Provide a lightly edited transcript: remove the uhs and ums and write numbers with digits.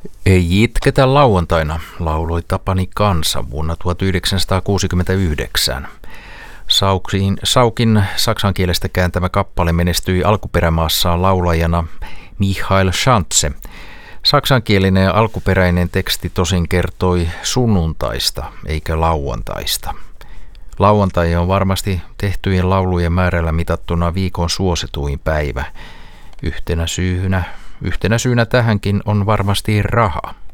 Ei itketä lauantaina, lauloi Tapani Kansa vuonna 1969. Saukin saksankielestä kääntämä kappale menestyi alkuperämaassaan laulajana Michael Schanze. Saksankielinen alkuperäinen teksti tosin kertoi sunnuntaista eikä lauantaista. Lauantai on varmasti tehtyjen laulujen määrällä mitattuna viikon suosituin päivä. Yhtenä syynä tähänkin on varmasti raha.